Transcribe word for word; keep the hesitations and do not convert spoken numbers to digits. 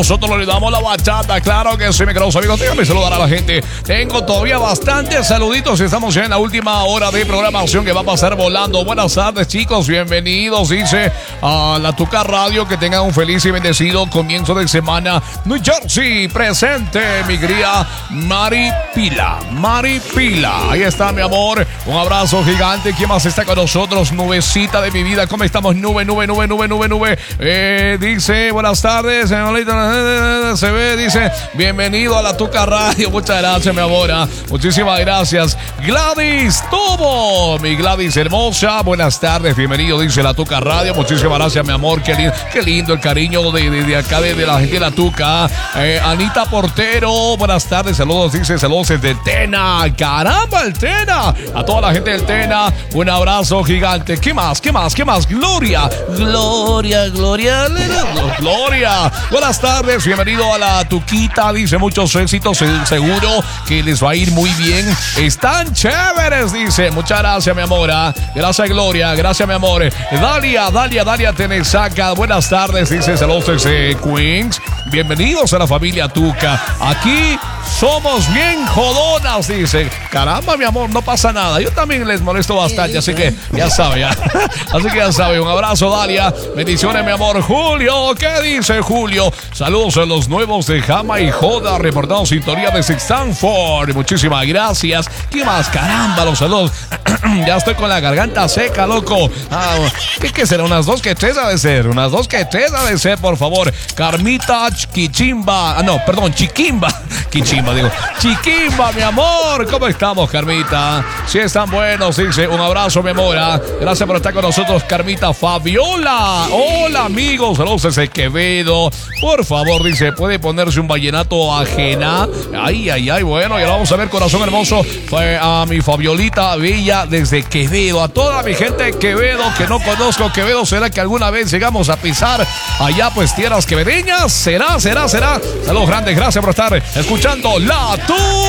Nosotros le damos la bachata, claro que sí, mi queridos amigos. Déjame saludar a la gente. Tengo todavía bastantes saluditos y estamos ya en la última hora de programación que va a pasar volando. Buenas tardes, chicos, bienvenidos, dice a la Tuca Radio. Que tengan un feliz y bendecido comienzo de semana. New Jersey, presente, mi querida Mari Pila. Mari Pila, ahí está, mi amor. Un abrazo gigante. ¿Quién más está con nosotros? Nubecita de mi vida. ¿Cómo estamos? Nube, nube, nube, nube, nube, nube. Eh, dice, buenas tardes, señorita. Se ve, dice, bienvenido a la Tuca Radio. Muchas gracias, mi amor. Muchísimas gracias. Gladys Tobo, mi Gladys hermosa. Buenas tardes, bienvenido, dice la Tuca Radio. Muchísimas gracias, mi amor. Qué lindo, qué lindo el cariño de, de, de acá, de, de la gente de la Tuca. Eh, Anita Portero, buenas tardes. Saludos, dice, saludos desde Tena. Caramba, el Tena. A toda la gente del Tena, un abrazo gigante. ¿Qué más? ¿Qué más? ¿Qué más? Gloria, Gloria, Gloria, Gloria. Buenas tardes. Bienvenido a la Tuquita, dice, muchos éxitos, seguro que les va a ir muy bien. Están chéveres, dice. Muchas gracias, mi amor. Gracias, Gloria. Gracias, mi amor. Dalia, Dalia, Dalia Tenesaca. Buenas tardes, dice, saludos desde Queens. Bienvenidos a la familia Tuca. Aquí somos bien jodonas, dice. Caramba, mi amor, no pasa nada. Yo también les molesto bastante, así que ya sabe, ya. Así que ya sabe. Un abrazo, Dalia. Bendiciones, mi amor. Julio, ¿qué dice Julio? Saludos a los nuevos de Jama y Joda, reportando sintonía desde Stanford. Muchísimas gracias. ¿Qué más? Caramba, los saludos. Ya estoy con la garganta seca, loco. Ah, ¿qué, ¿Qué será? Unas dos que tres ha de ser. Unas dos que tres ha de ser, por favor. Carmita Quichimba. Ah, no, perdón, Chiquimba. Quichimba, digo. Chiquimba, mi amor. ¿Cómo estamos, Carmita? Sí, están buenos, dice. Un abrazo, mi amor. Gracias por estar con nosotros, Carmita. Fabiola. Hola, amigos. Saludos desde Quevedo. Por favor, dice, ¿puede ponerse un vallenato ajena? Ay, ay, ay, bueno, ya lo vamos a ver, corazón hermoso. Fue a mi Fabiolita Bella desde Quevedo. A toda mi gente de Quevedo que no conozco Quevedo, ¿será que alguna vez llegamos a pisar allá, pues, tierras quevedeñas? ¿Será, será, será? Saludos grandes, gracias por estar escuchando La Tu.